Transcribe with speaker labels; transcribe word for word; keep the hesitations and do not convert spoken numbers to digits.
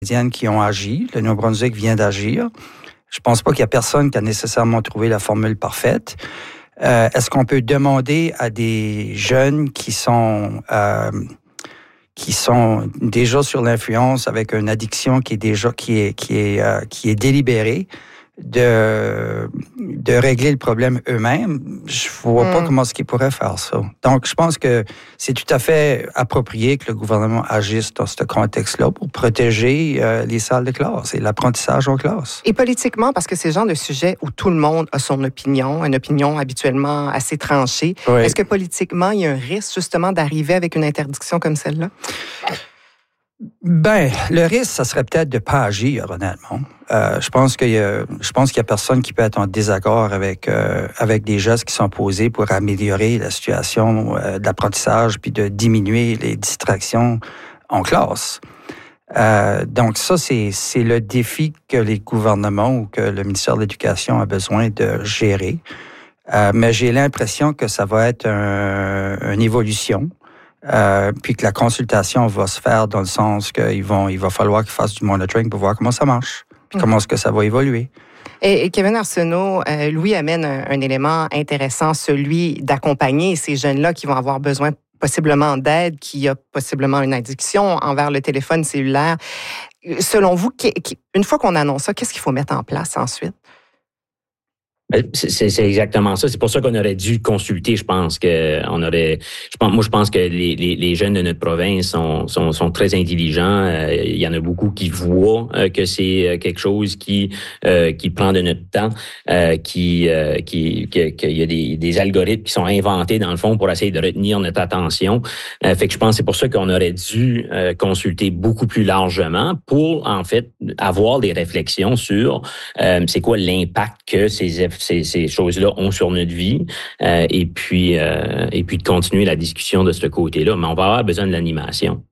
Speaker 1: qui ont agi. Le Nouveau-Brunswick vient d'agir. Je pense pas qu'il y a personne qui a nécessairement trouvé la formule parfaite. Euh, est-ce qu'on peut demander à des jeunes qui sont euh, qui sont déjà sur l'influence avec une addiction qui est déjà qui est qui est euh, qui est délibérée de de régler le problème eux-mêmes? Je vois mm. pas comment est-ce qu'ils pourraient faire ça. Donc, je pense que c'est tout à fait approprié que le gouvernement agisse dans ce contexte-là pour protéger euh, les salles de classe et l'apprentissage en classe.
Speaker 2: Et politiquement, parce que c'est le genre de sujet où tout le monde a son opinion, une opinion habituellement assez tranchée. Oui. Est-ce que politiquement, il y a un risque justement d'arriver avec une interdiction comme celle-là?
Speaker 1: Ben, le risque, ça serait peut-être de ne pas agir, honnêtement. Euh, je pense qu'il y a, je pense qu'il y a personne qui peut être en désaccord avec euh, avec des gestes qui sont posés pour améliorer la situation euh, d'apprentissage puis de diminuer les distractions en classe. Euh, donc ça, c'est c'est le défi que les gouvernements ou que le ministère de l'Éducation a besoin de gérer. Euh, mais j'ai l'impression que ça va être un, une évolution. Euh, puis que la consultation va se faire dans le sens qu'il vont, il va falloir qu'ils fassent du monitoring pour voir comment ça marche, puis mmh. comment est-ce que ça va évoluer.
Speaker 2: Et, et Kevin Arsenault, euh, Louis amène un, un élément intéressant, celui d'accompagner ces jeunes-là qui vont avoir besoin possiblement d'aide, qui a possiblement une addiction envers le téléphone cellulaire. Selon vous, une fois qu'on annonce ça, qu'est-ce qu'il faut mettre en place ensuite?
Speaker 3: C'est, c'est exactement ça. C'est pour ça qu'on aurait dû consulter. Je pense que on aurait. Je pense, moi, je pense que les, les, les jeunes de notre province sont, sont, sont très intelligents. Euh, il y en a beaucoup qui voient euh, que c'est quelque chose qui euh, qui prend de notre temps, euh, qui euh, qui qu'il que y a des, des algorithmes qui sont inventés dans le fond pour essayer de retenir notre attention. Euh, fait que je pense que c'est pour ça qu'on aurait dû euh, consulter beaucoup plus largement pour en fait avoir des réflexions sur euh, c'est quoi l'impact que ces Ces, ces choses-là ont sur notre vie, euh, et puis euh, et puis de continuer la discussion de ce côté-là. Mais on va avoir besoin de l'animation.